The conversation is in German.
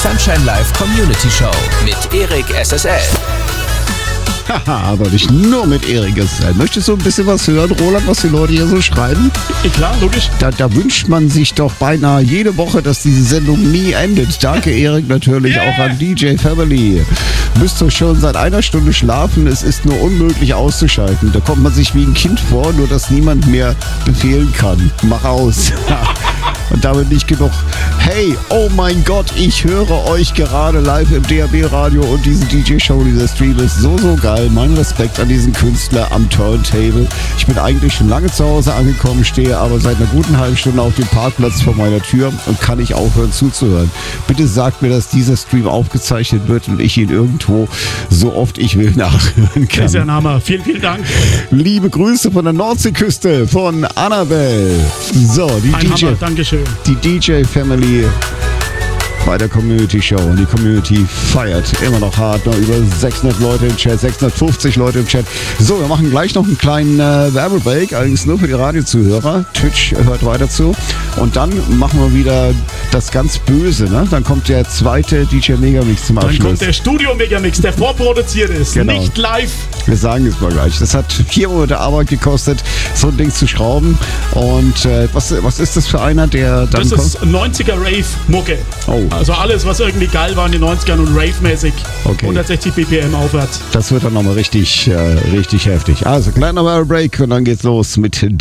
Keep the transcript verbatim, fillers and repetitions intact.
Sunshine Live Community Show mit Erik S S L. Haha, aber nicht nur mit Erik S S L. Möchtest du ein bisschen was hören, Roland, was die Leute hier so schreiben? Ja, klar, logisch. Da, da wünscht man sich doch beinahe jede Woche, dass diese Sendung nie endet. Danke, Erik, natürlich yeah. auch an D J Family. Müsst ihr schon seit einer Stunde schlafen, es ist nur unmöglich auszuschalten. Da kommt man sich wie ein Kind vor, nur dass niemand mehr befehlen kann. Mach aus. Und damit nicht genug. Hey, oh mein Gott, ich höre euch gerade live im D A B-Radio und diese D J-Show, dieser Stream ist so, so geil. Mein Respekt an diesen Künstler am Turntable. Ich bin eigentlich schon lange zu Hause angekommen, stehe aber seit einer guten halben Stunde auf dem Parkplatz vor meiner Tür und kann nicht aufhören zuzuhören. Bitte sagt mir, dass dieser Stream aufgezeichnet wird und ich ihn irgendwo so oft ich will nachhören kann. Das ist ja ein Hammer. Vielen, vielen Dank. Liebe Grüße von der Nordseeküste, von Annabelle. So, die ein D J. Hammer, Dankeschön. Die D J Family bei der Community Show. Und die Community feiert immer noch hart. Noch über sechshundert Leute im Chat, sechshundertfünfzig Leute im Chat. So, wir machen gleich noch einen kleinen äh, Werbebreak, allerdings nur für die Radiozuhörer. Twitch hört weiter zu. Und dann machen wir wieder das ganz Böse. Ne? Dann kommt der zweite D J Megamix zum Abschluss. Dann kommt der Studio Megamix, der vorproduziert ist, genau. Nicht live. Wir sagen es mal gleich. Das hat vier Monate Arbeit gekostet, so ein Ding zu schrauben. Und äh, was, was ist das für einer, der dann Das kommt? ist neunziger Rave-Mucke. Oh. Also alles, was irgendwie geil war in den neunzigern und Rave-mäßig. Okay. hundertsechzig B P M aufwärts. Das wird dann nochmal richtig, äh, richtig heftig. Also, kleiner Break und dann geht's los mit